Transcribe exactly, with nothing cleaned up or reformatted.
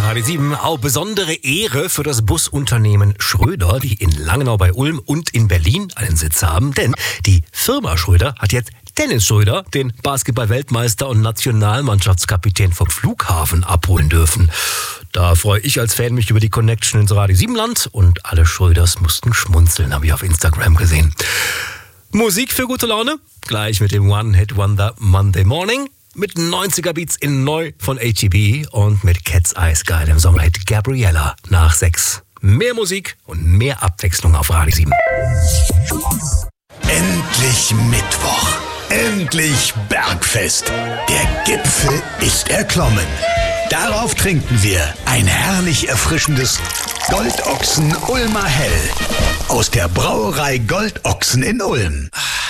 Radio sieben. Auch besondere Ehre für das Busunternehmen Schröder, die in Langenau bei Ulm und in Berlin einen Sitz haben. Denn die Firma Schröder hat jetzt Dennis Schröder, den Basketball-Weltmeister und Nationalmannschaftskapitän vom Flughafen, abholen dürfen. Da freue ich als Fan mich über die Connection ins Radio sieben Land und alle Schröders mussten schmunzeln, habe ich auf Instagram gesehen. Musik für gute Laune, gleich mit dem One-Hit-Wonder Monday Morning. Mit neunziger Beats in neu von H E B und mit Cat's Eyes Guy, dem Sommerhit Gabriella nach sechs. Mehr Musik und mehr Abwechslung auf Radio sieben. Endlich Mittwoch. Endlich Bergfest. Der Gipfel ist erklommen. Darauf trinken wir ein herrlich erfrischendes Goldochsen Ulmer Hell aus der Brauerei Goldochsen in Ulm.